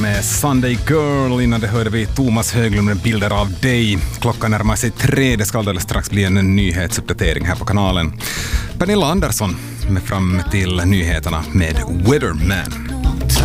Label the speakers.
Speaker 1: med Sunday Girl. Innan det hörde vi Thomas Höglund med Bilder av dig. Klockan närmar sig 3. Det ska alldeles strax bli en nyhetsuppdatering här på kanalen. Pernilla Andersson med fram till nyheterna med Weatherman.